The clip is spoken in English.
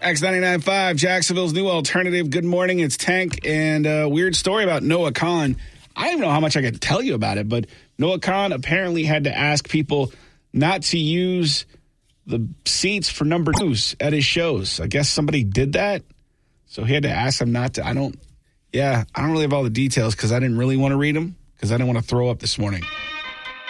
X99.5, Jacksonville's new alternative. Good morning, it's Tank, and a weird story about Noah Khan. I don't know how much I could tell you about it, but Noah Khan apparently had to ask people not to use the seats for number twos at his shows. I guess somebody did that, so he had to ask them not to. I don't really have all the details because I didn't really want to read them because I didn't want to throw up this morning.